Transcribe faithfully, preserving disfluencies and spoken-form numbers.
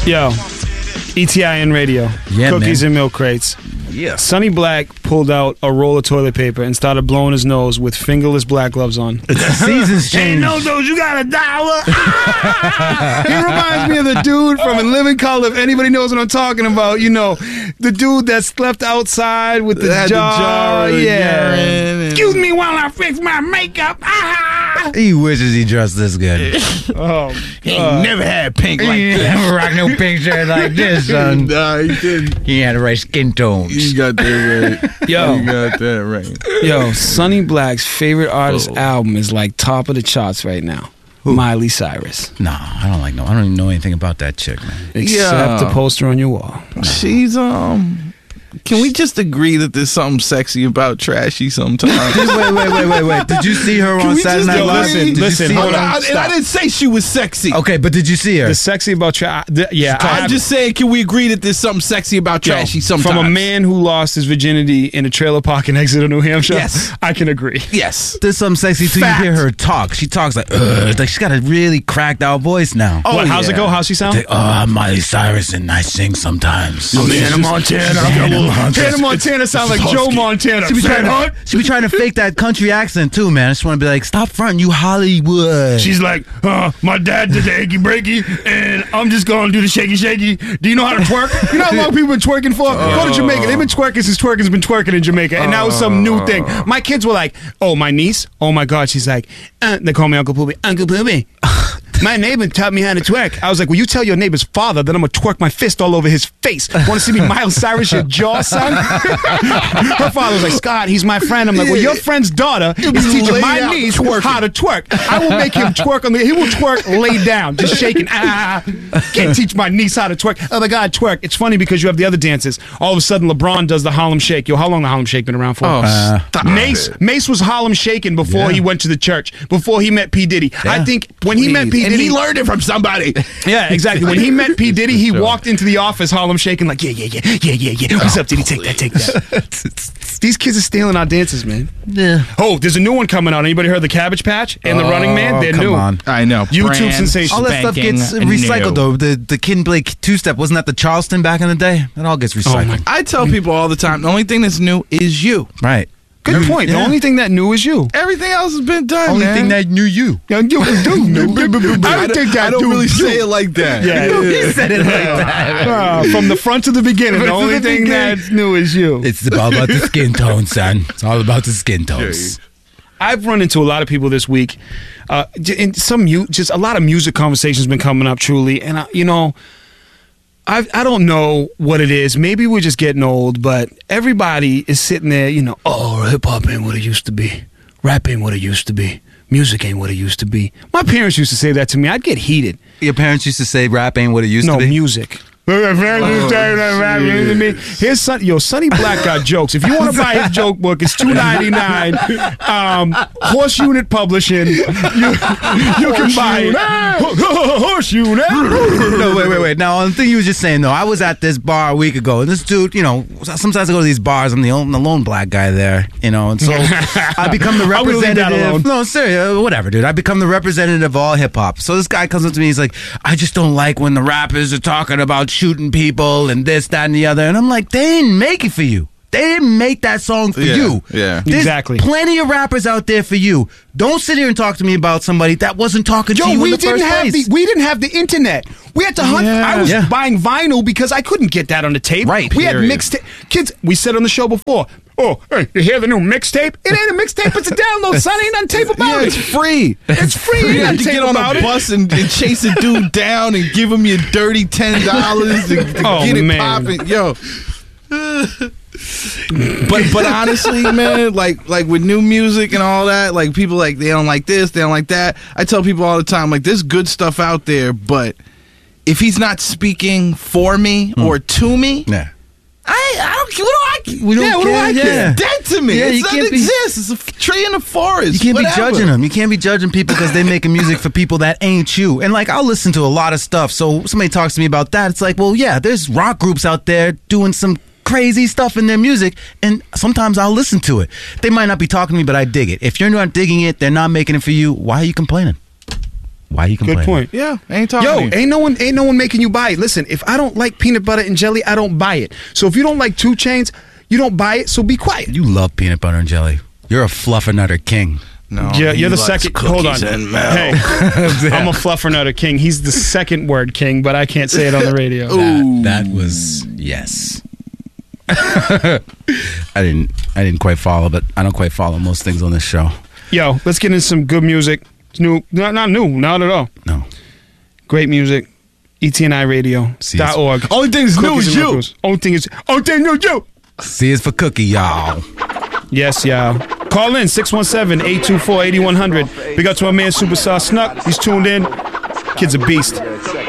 Yo, E T I N Radio. Yeah, Cookies man. and milk crates. Yeah. Sonny Black pulled out a roll of toilet paper and started blowing his nose with fingerless black gloves on. Seasons change. Ain't no dose, you got a dollar. He reminds me of the dude from In Living Color. If anybody knows what I'm talking about, you know, the dude that slept outside with the Had the jar. jar of yeah. urine and- Excuse me while I fix my makeup. Ah. He wishes he dressed this good. Oh, He ain't never had pink like He that. never rock no pink shirt like this, son. Nah, he didn't. He had the right skin tones. You got that right. Yo. You got that right. Yo, Sonny Black's favorite artist Oh. album is like top of the charts right now. Miley Cyrus. No, I don't like no. I don't even know anything about that chick, man. Except Yeah. the poster on your wall. She's um. Can we just agree that there's something sexy about Trashy sometimes? wait, wait, wait, wait, wait. Did you see her Can on we Saturday just Night Live? listen, Did you listen, see hold her? on. I, and I didn't say she was sexy. Okay, but did you see her? The sexy about tra- th- yeah, I I'm have- just saying, can we agree that there's something sexy about Yo, Trashy sometimes? From a man who lost his virginity in a trailer park in Exeter, New Hampshire. Yes. I can agree. Yes. There's something sexy too. Fact. You hear her talk. She talks like, Ugh, like she's got a really cracked out voice now. Oh, what, how's it yeah. go? How's she sound? Like, oh, I'm Miley Cyrus and I sing sometimes. Hannah Montana. Hannah Montana sounds like Joe Montana. She be, Fat trying Hunt. to, she be trying to fake that country accent too, man. I just want to be like, stop fronting, you Hollywood. She's like, uh, my dad did the achy breaky, and I'm just gonna do the shaky shaky. Do you know how to twerk? You know how long people been twerking for? Go to Jamaica. They've been twerking since twerking's been twerking in Jamaica, and now it's some new thing. My kids were like, oh, my niece, oh my God, she's like, uh, they call me Uncle Poopy. Uncle Poopy. My neighbor taught me how to twerk. I was like, well, you tell your neighbor's father that I'm gonna twerk my fist all over his face. Want to see me Miley Cyrus your jaw, son? Her father was like, Scott, he's my friend. I'm like, well, your friend's daughter is teaching laid my out niece twerking. how to twerk. I will make him twerk on the. He will twerk laid down, just shaking. Ah, can't teach my niece how to twerk. Oh my God, twerk! It's funny because you have the other dances. All of a sudden, LeBron does the Harlem Shake. Yo, how long the Harlem Shake been around for? Oh, Uh, stop Mace it. Mace was Harlem shaking before Yeah. he went to the church. Before he met P Diddy. I think when he met P And Diddy, he learned it from somebody. yeah, exactly. When he met P Diddy, he walked into the office Harlem shaking like, yeah, yeah, yeah, yeah, yeah, yeah. What's up, Diddy? Take that, take that. These kids are stealing our dances, man. yeah. Oh, there's a new one coming out. Anybody heard the Cabbage Patch and the Running Man? They're come new. on. I know. YouTube Brand sensation. All that stuff spanking gets new. recycled though. The the Kid and Blake two step wasn't that the Charleston back in the day? That all gets recycled. my- I tell people all the time, the only thing that's new is you. Right. Good point. The Yeah. only thing that new is you. Everything else has been done, Only man. thing that knew you. Yeah, you do. I I don't think that I don't do really you. say it like that. Yeah, He said it like that. Uh, from the front to the beginning, the From only the thing beginning. that's new is you. It's all about the skin tone, son. It's all about the skin tones. I've run into a lot of people this week. Uh, j- and some mu- just a lot of music conversations been coming up, truly. And I, you know, I I don't know what it is. Maybe we're just getting old, but everybody is sitting there, you know, oh, hip hop ain't what it used to be. Rap ain't what it used to be. Music ain't what it used to be. My parents used to say that to me. I'd get heated. Your parents used to say rap ain't what it used No, to be. music. Here's Son, yo, Sonny Black got jokes. If you want to buy his joke book, it's two ninety nine. Um, Horse Unit Publishing. You, you can buy it. Horse Unit. No, wait, wait, wait. Now, the thing you was just saying, though, I was at this bar a week ago, and this dude, you know, sometimes I go to these bars, I'm the only, the lone black guy there, you know, and so I become the I would've leave that alone. representative. No, serious, whatever, dude. I become the representative of all hip hop. So this guy comes up to me, he's like, I just don't like when the rappers are talking about shooting people and this, that, and the other. And I'm like, they didn't make it for you. They didn't make that song for Yeah, you. yeah. There's Exactly. plenty of rappers out there for you. Don't sit here and talk to me about somebody that wasn't talking to Yo, you we in the didn't first have place. the we didn't have the internet. We had to hunt. Yeah. I was Yeah. buying vinyl because I couldn't get that on the tape. Right, We had period. mixtape. Kids, we said on the show before. Oh, hey, you hear the new mixtape? It ain't a mixtape. It's a download. Son, ain't nothing tape about Yeah, it. it's free. It's free. You Ain't have nothing to tape get on about a it. bus and, and chase a dude down and give him your dirty ten dollars to, to Oh, get it man. popping. Yo. but but honestly, man, like like with new music and all that, like people like they don't like this, they don't like that. I tell people all the time, like there's good stuff out there, but if he's not speaking for me or to me, Yeah. I I don't care. What do I care? We don't yeah, what do care, I care? yeah. It's dead to me. Yeah, it you doesn't can't be- exist. It's a f- tree in the forest. You can't Whatever. be judging them. You can't be judging people because they making music for people that ain't you. And like, I'll listen to a lot of stuff. So somebody talks to me about that. It's like, well, yeah, there's rock groups out there doing some crazy stuff in their music, and sometimes I'll listen to it. They might not be talking to me, but I dig it. If you're not digging it, they're not making it for you. Why are you complaining? Why you complaining? Good point. Yeah, ain't talking. Yo, to you. ain't no one, ain't no one making you buy it. Listen, if I don't like peanut butter and jelly, I don't buy it. So if you don't like Two Chainz, you don't buy it. So be quiet. You love peanut butter and jelly. You're a fluffernutter king. No, Yeah, he you're the likes second. Hold on. cookies and milk. Hey, I'm a fluffernutter king. He's the second word king, but I can't say it on the radio. That, that was yes. I didn't. I didn't quite follow, but I don't quite follow most things on this show. Yo, let's get into some good music. It's new, not not new, not at all. No. Great music. E T N I radio dot org. Only thing is new Cookies is and you. Milkers. Only thing is, only thing new is you. C is for cookie, y'all. Yes, y'all. Call in six one seven, eight two four, eight one zero zero. Big up to my man Superstar Snuck. He's tuned in. Kid's a beast.